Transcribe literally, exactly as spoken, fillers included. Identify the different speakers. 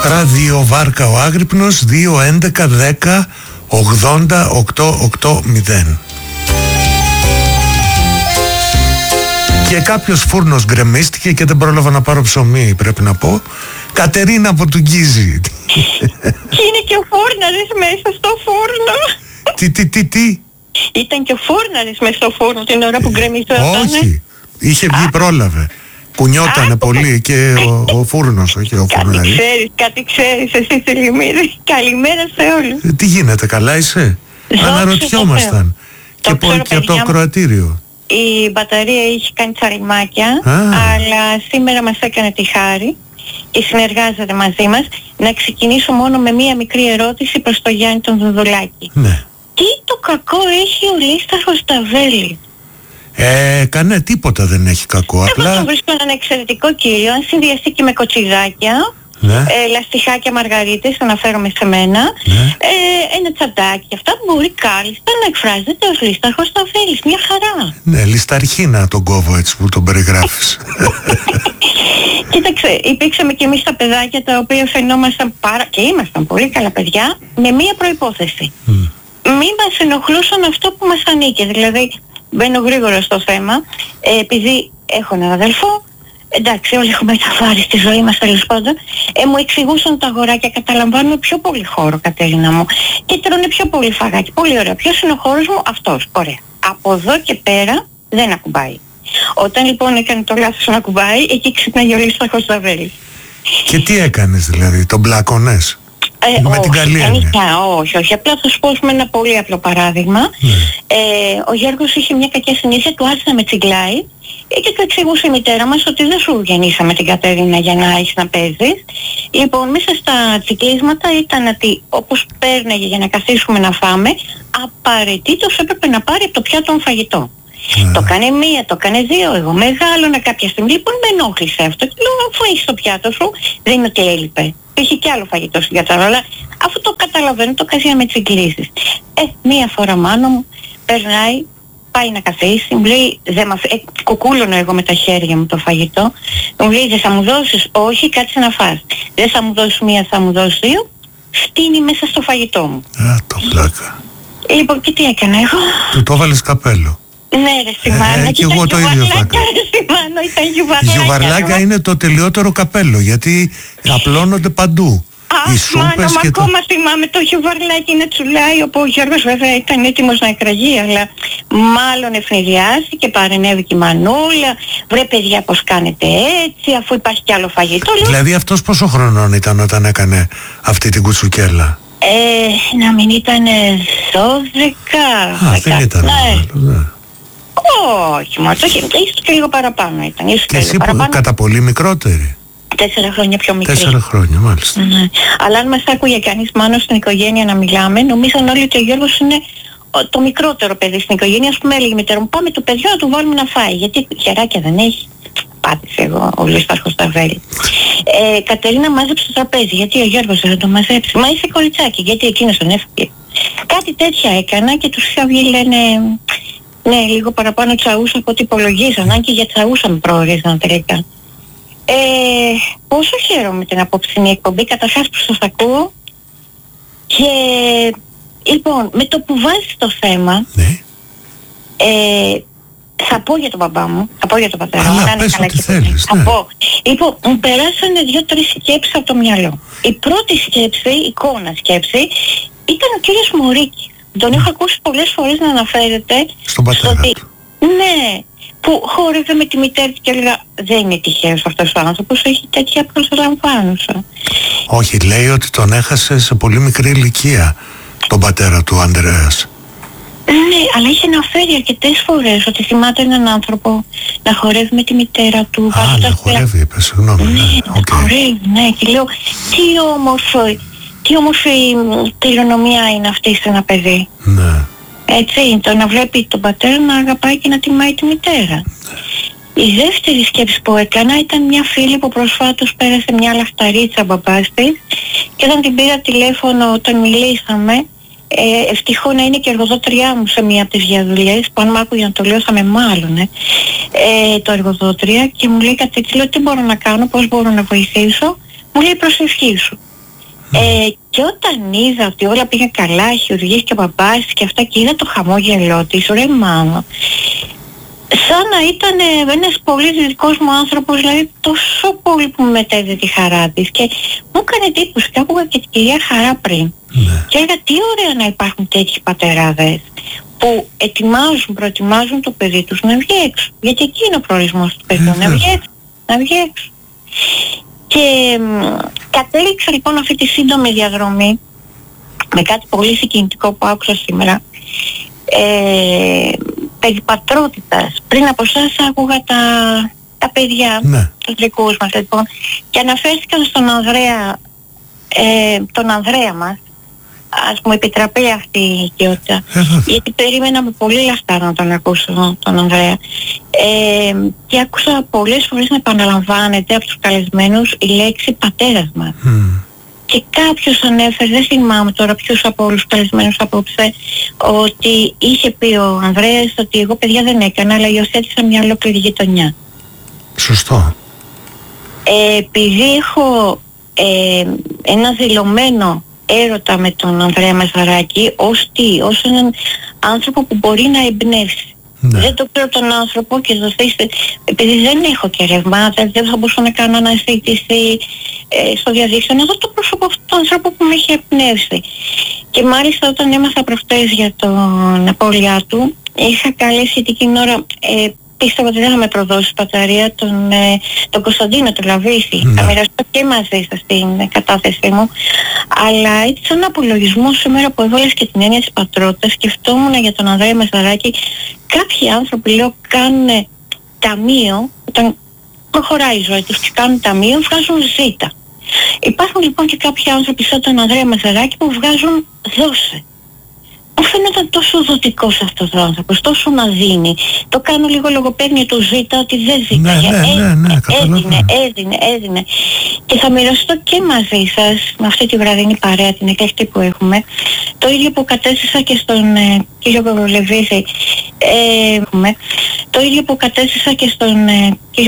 Speaker 1: Ράδιο Βάρκα ο Άγρυπνος, δύο έντεκα δέκα ογδόντα οκτώ ογδόντα. Και κάποιος φούρνος γκρεμίστηκε και δεν πρόλαβα να πάρω ψωμί, πρέπει να πω. Κατερίνα από του Γκίζη.
Speaker 2: Και είναι και ο φούρναρης μέσα στο φούρνο.
Speaker 1: Τι, τι, τι, τι.
Speaker 2: Ήταν και ο φούρναρης μέσα στο φούρνο την ώρα που γκρεμίστηκε.
Speaker 1: Όχι, είχε βγει, πρόλαβε. Κουνιότανε πολύ και ο, ο φούρνος, όχι ο φούρναρης.
Speaker 2: Κάτι ξέρεις, κάτι ξέρεις εσύ Θελημίδη. Καλημέρα σε όλους.
Speaker 1: Ε, τι γίνεται, καλά είσαι? Αναρωτιόμασταν. Και, πο, και από το ακροατήριο.
Speaker 2: Η μπαταρία είχε κάνει τσαλιμάκια, αλλά σήμερα μας έκανε τη χάρη και συνεργάζεται μαζί μας. Να ξεκινήσω μόνο με μία μικρή ερώτηση προς τον Γιάννη τον Δουδουλάκη.
Speaker 1: Ναι.
Speaker 2: Τι το κακό έχει ο Λίσταρχος Σταβέλη?
Speaker 1: Ε, κανένα τίποτα δεν έχει κακό.
Speaker 2: Εγώ
Speaker 1: απλά...
Speaker 2: τον βρίσκω έναν εξαιρετικό κύριο, αν συνδυαστεί και με κοτσιδάκια,
Speaker 1: ναι.
Speaker 2: ε, λαστιχάκια μαργαρίτες, αναφέρομαι σε μένα,
Speaker 1: ναι.
Speaker 2: ε, ένα τσαντάκι, αυτά μπορεί κάλλιστα να εκφράζεται ως Λίσταρχος Σταβέλης, μια χαρά.
Speaker 1: Ναι, λισταρχίνα τον κόβω έτσι που τον περιγράφεις.
Speaker 2: Κοίταξε, υπήρξαμε και εμείς τα παιδάκια τα οποία φαινόμασταν πάρα, και ήμασταν πολύ καλά παιδιά, με μία προϋπόθεση. Mm. Μην μας ενοχλούσαν αυτό που μας ανήκε, δηλαδή μπαίνω γρήγορα στο θέμα, ε, επειδή έχω έναν αδελφό, εντάξει όλοι έχουμε ταφάρει στη ζωή μας τέλος πάντων, ε, μου εξηγούσαν τα αγοράκια, καταλαμβάνουμε πιο πολύ χώρο Κατερίνα μου και τρώνε πιο πολύ φαγάκι, πολύ ωραία. Ποιος είναι ο χώρος μου? Αυτός, ωραία. Από εδώ και πέρα δεν ακουμπάει. Όταν λοιπόν έκανε το λάθος να ακουμπάει, εκεί ξυπνάει ο Λίσταρχος Σταβέλης.
Speaker 1: Και τι έκανες δηλαδή, τον μπλάκωνες?
Speaker 2: Ε,
Speaker 1: με
Speaker 2: όχι,
Speaker 1: την καλή έννοια.
Speaker 2: Όχι, όχι. Απλά θα σου πω με ένα πολύ απλό παράδειγμα. Mm. Ε, ο Γιώργος είχε μια κακιά συνήθεια, του άρεσε να με τσιγκλάει και του εξηγούσε η μητέρα μας ότι δεν σου γεννήσαμε την Κατερίνα για να έχεις να παίζεις. Λοιπόν, μέσα στα τσικλίσματα ήταν ότι όπως πέρναγε για να καθίσουμε να φάμε, απαραίτητος έπρεπε να πάρει από το πιάτο φαγητό. Yeah. Το έκανε μία, το έκανε δύο, εγώ μεγάλωνα κάποια στιγμή. Λοιπόν με ενόχλησε αυτό και λέω αφού έχεις το πιάτο σου, δεν είναι ότι έλειπε. Είχε και άλλο φαγητό στην κατσαρόλα, αλλά αφού το καταλαβαίνω το κάνει να με τσιγκλίσεις. Ε, μία φορά μάνο μου περνάει, πάει να καθίσει, μου λέει, δεν μ' αφ... ε, κουκούλωνω εγώ με τα χέρια μου το φαγητό, μου λέει δεν θα μου δώσεις? Όχι, κάτσε να φας. Δεν θα μου δώσεις μία, θα μου δώσεις δύο, στείνει μέσα στο φαγητό μου.
Speaker 1: Α, το πλάκα.
Speaker 2: Λοιπόν, και τι έκανα εγώ?
Speaker 1: Του το έβαλες καπέλο.
Speaker 2: Ναι ρε στη Μάνα,
Speaker 1: ε, και εγώ το ίδιο θα έκανα. Γιουβαρλάκια είναι το τελειότερο καπέλο, γιατί απλώνονται παντού.
Speaker 2: Αχ, Μάνα, μα ακόμα το... θυμάμαι το γιουβαρλάκι να τσουλάει, όπου ο Γιώργος βέβαια ήταν έτοιμος να εκραγεί, αλλά μάλλον ευνηδιάσει και παρενέβη η Μανούλα. Βρε παιδιά πως κάνετε έτσι, αφού υπάρχει κι άλλο φαγητό.
Speaker 1: Δηλαδή αυτός πόσο χρονών ήταν όταν έκανε αυτή την κουτσουκέλα?
Speaker 2: Ε, να μην ήταν δώδεκα.
Speaker 1: Α, δεν ήταν μεγάλο, ναι.
Speaker 2: Όχι, μα το είχε, ίσως και λίγο παραπάνω ήταν. Ίσως
Speaker 1: και εσύ παραπάνω. Κατά πολύ μικρότερη?
Speaker 2: Τέσσερα χρόνια πιο μικρή.
Speaker 1: Τέσσερα χρόνια, μάλιστα.
Speaker 2: Ναι. Αλλά αν μας άκουγε κανείς μάλλον στην οικογένεια να μιλάμε, νομίζαν όλοι ότι ο Γιώργος είναι το μικρότερο παιδί στην οικογένεια. Ας πούμε έλεγε η μητέρα μου, πάμε το παιδιό να του βάλουμε να φάει, γιατί χεράκια δεν έχει. Πάτησε εγώ ο Λίσταρχος Σταβέλη. Ε, Κατερίνα μάζεψε το τραπέζι, γιατί ο Γιώργος δεν θα το μαζέψει. Μα είσαι κολιτσάκι, γιατί εκείνος τον έφυγε. Κάτι τέτοια έκανα και τους είχα βγει λένε... Ναι, λίγο παραπάνω τσαούσα από ό,τι υπολογίζαν, αν και για τσαούσα με προορίζαν τελικά. Ε, πόσο χαίρομαι την απόψινή εκπομπή, καταρχάς που σας ακούω. Και λοιπόν, με το που βάζεις το θέμα,
Speaker 1: ναι.
Speaker 2: ε, θα πω για τον μπαμπά μου, θα πω για τον πατέρα μου.
Speaker 1: Αλλά πες ό,τι θέλεις,
Speaker 2: θα ναι. πω. Λοιπόν, μου περάσανε δύο-τρεις σκέψεις από το μυαλό. Η πρώτη σκέψη, η εικόνα σκέψη, ήταν ο κύριος Μωρίκης. Τον έχω ακούσει πολλές φορές να αναφέρεται
Speaker 1: στον πατέρα
Speaker 2: ότι,
Speaker 1: του.
Speaker 2: Ναι, που χόρευε με τη μητέρα του και έλεγα δεν είναι τυχαίος αυτός ο άνθρωπος, έχει τέτοια προσλαμβάνουσα.
Speaker 1: Όχι, λέει ότι τον έχασε σε πολύ μικρή ηλικία τον πατέρα του Ανδρέας.
Speaker 2: Ναι, αλλά είχε αναφέρει αρκετές φορές ότι θυμάται έναν άνθρωπο να χορεύει με τη μητέρα του.
Speaker 1: Α, να χορεύει, είπε, συγγνώμη.
Speaker 2: Ναι,
Speaker 1: ναι,
Speaker 2: να
Speaker 1: okay.
Speaker 2: χορεύει, ναι, και λέω τι όμορφο, τι όμορφη κληρονομιά είναι αυτή σε ένα παιδί.
Speaker 1: Ναι.
Speaker 2: Έτσι, το να βλέπει τον πατέρα να αγαπάει και να τιμάει τη μητέρα. Ναι. Η δεύτερη σκέψη που έκανα ήταν μια φίλη που προσφάτως πέρασε μια λαχταρίτσα μπαμπάς της και όταν την πήρα τηλέφωνο όταν μιλήσαμε, ε, ευτυχώς να είναι και εργοδότριά μου σε μία από τις διαδουλειές που αν μ' άκουγε να το λέω θα με μάλλονε ε, το εργοδότρια και μου λέει κάτι, λέω τι μπορώ να κάνω, πώς μπορώ να βοηθήσω, μου λέει προσευχή σου. Ε, και όταν είδα ότι όλα πήγαν καλά, χειρουργίες και μπαμπάς και αυτά, και είδα το χαμόγελό της, ρε μάμα, σαν να ήταν ένας πολύ δικός μου άνθρωπος, δηλαδή τόσο πολύ που μου μετέδε τη χαρά της. Και μου έκανε εντύπωση, και άκουγα και την κυρία Χαρά πριν.
Speaker 1: Ναι.
Speaker 2: Και έλεγα τι ωραία να υπάρχουν τέτοιοι πατεράδες που ετοιμάζουν, προετοιμάζουν το παιδί τους να βγει έξω. Γιατί εκεί είναι ο προορισμός του παιδιού, να βγει έξω, να βγει έξω. Και μ, κατέληξα λοιπόν αυτή τη σύντομη διαδρομή με κάτι πολύ συγκινητικό που άκουσα σήμερα. Ε, περί πατρότητας. Πριν από εσάς άκουγα τα, τα παιδιά,
Speaker 1: ναι.
Speaker 2: τους δικούς μας λοιπόν, και αναφέρθηκαν στον Ανδρέα, ε, τον Ανδρέα μας, ας μου επιτραπεί αυτή η οικειότητα, γιατί περίμενα με πολύ λαχτάρα να τον ακούσω τον Ανδρέα. Ε, και άκουσα πολλές φορές να επαναλαμβάνεται από τους καλεσμένους η λέξη πατέρας μας. Mm. Και κάποιος ανέφερε, δεν θυμάμαι τώρα ποιος από όλους τους καλεσμένους απόψε, ότι είχε πει ο Ανδρέας ότι εγώ παιδιά δεν έκανα, αλλά υιοθέτησα μια ολόκληρη γειτονιά.
Speaker 1: Σωστό.
Speaker 2: Ε, επειδή έχω ε, ένα δηλωμένο έρωτα με τον Ανδρέα Μαζαράκη, ως τι, ως έναν άνθρωπο που μπορεί να εμπνεύσει. Ναι. Δεν το ξέρω τον άνθρωπο και δοθήστε, επειδή δεν έχω και ρευμάτα, δεν θα μπορούσα να κάνω αναζήτηση ε, στο διαδίκτυο, να δω το πρόσωπο αυτού του ανθρώπου που με έχει εμπνεύσει. Και μάλιστα όταν έμαθα προχτές για τον απώλειά του, είχα καλέσει την κοινή ώρα, ε, πίστευα ότι δεν θα με προδώσει η παταρία, τον, ε, τον Κωνσταντίνο τον Λαβίση. Ναι. Θα μοιραστώ και μαζί σας την κατάθεσή μου. Αλλά έτσι σαν απολογισμό σήμερα που έβαλες και την έννοια της πατρότητας, σκεφτόμουν για τον Ανδρέα Μαζαράκη. Κάποιοι άνθρωποι, λέω, κάνουν ταμείο, όταν προχωράει η ζωή τους και κάνουν ταμείο, βγάζουν ζήτα. Υπάρχουν λοιπόν και κάποιοι άνθρωποι σαν τον Ανδρέα Μαζαράκη που βγάζουν δώσε. Μου φαίνονταν τόσο δοτικός αυτός ο άνθρωπος, τόσο να δίνει. Το κάνω λίγο λογοπαίγνιο του ζήτα, ότι δεν ζήταγε.
Speaker 1: Ναι, ναι, ναι, ναι,
Speaker 2: έδινε, έδινε, έδινε. Και θα μοιραστώ και μαζί σας, με αυτή τη βραδινή παρέα, την εκλεκτή που έχουμε, το ίδιο που κατέστησα και στον ε, κύριο Λεβίση, ε, το ίδιο που κατέστησα και στον ε, κύριο